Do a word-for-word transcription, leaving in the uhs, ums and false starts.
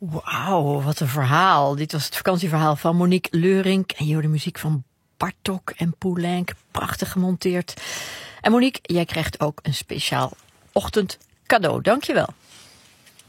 Wauw, wat een verhaal. Dit was het vakantieverhaal van Monique Leurink. En je hoorde de muziek van Bartók en Poulenc. Prachtig gemonteerd. En Monique, jij krijgt ook een speciaal ochtend cadeau. Dank je wel.